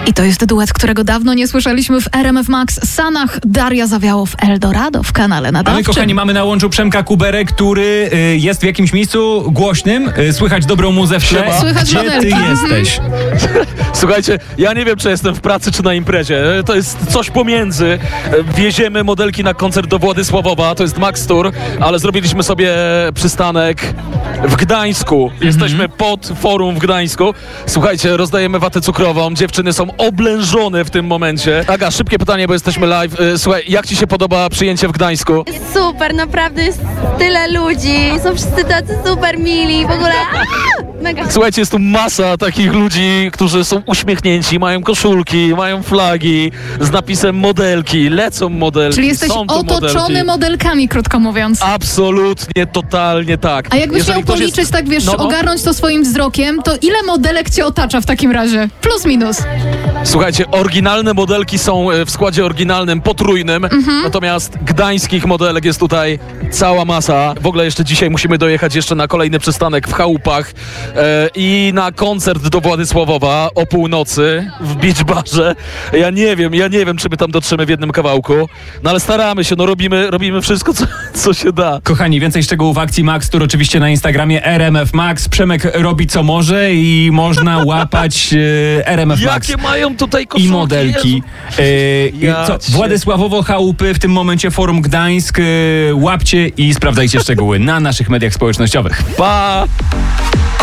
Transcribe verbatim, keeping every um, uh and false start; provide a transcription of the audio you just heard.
I to jest duet, którego dawno nie słyszeliśmy w R M F Max. Sanach, Daria Zawiało w Eldorado w kanale nadawczym. Ale kochani, mamy na łączu Przemka Kuberę, który y, jest w jakimś miejscu głośnym. Y, słychać dobrą muzę w tle. Słychać Gdzie modelki. ty jesteś? Słuchajcie, ja nie wiem, czy jestem w pracy, czy na imprezie. To jest coś pomiędzy. Wieziemy modelki na koncert do Władysławowa, to jest Max Tour, ale zrobiliśmy sobie przystanek w Gdańsku. Jesteśmy pod forum w Gdańsku. Słuchajcie, rozdajemy watę cukrową. Dziewczyny są oblężone w tym momencie. Aga, szybkie pytanie, bo jesteśmy live. Słuchaj, jak ci się podoba przyjęcie w Gdańsku? Super, naprawdę jest tyle ludzi, są wszyscy tacy super mili, w ogóle aaa, mega. Słuchajcie, jest tu masa takich ludzi, którzy są uśmiechnięci, mają koszulki, mają flagi z napisem modelki, lecą modelki, Czyli jesteś są tu otoczony modelki. modelkami, krótko mówiąc. Absolutnie, totalnie tak. A jakbyś Jeżeli miał ktoś policzyć, jest- tak wiesz, No, no. ogarnąć to swoim wzrokiem, to ile modelek cię otacza w takim razie? Plus, minus. Słuchajcie, oryginalne modelki są e, w składzie oryginalnym, potrójnym, natomiast gdańskich modelek jest tutaj cała masa. W ogóle jeszcze dzisiaj musimy dojechać jeszcze na kolejny przystanek w Chałupach e, i na koncert do Władysławowa o północy w Beach Barze. Ja nie wiem, ja nie wiem, czy my tam dotrzemy w jednym kawałku, no ale staramy się, no robimy, robimy wszystko, co, co się da. Kochani, więcej szczegółów akcji Max Tour oczywiście na Instagramie R M F Max. Przemek robi co może i można łapać e, R M F Max Jakie mają tutaj koszulki? i modelki. E, Ja co, cię- Władysławowo, Chałupy, w tym momencie Forum Gdańsk. E, łapcie i sprawdzajcie szczegóły na naszych mediach społecznościowych. Pa!